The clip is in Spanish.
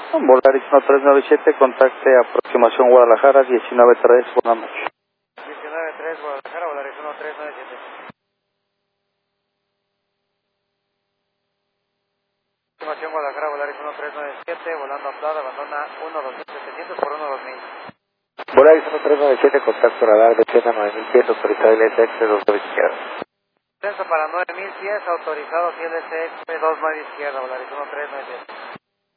Volaris 1397, contacte aproximación Guadalajara 193, buenas noches. 193 Guadalajara, Volaris 1397. Aproximación Guadalajara, Volaris 1397, volando a Plata, abandona 12700 por 12000. Volaris 1397, contacto radar de pieza 9000 pies, autorizado LSX 2 izquierda. Descenso para 9000 pies, autorizado LSX 2 izquierda, Volaris 1397.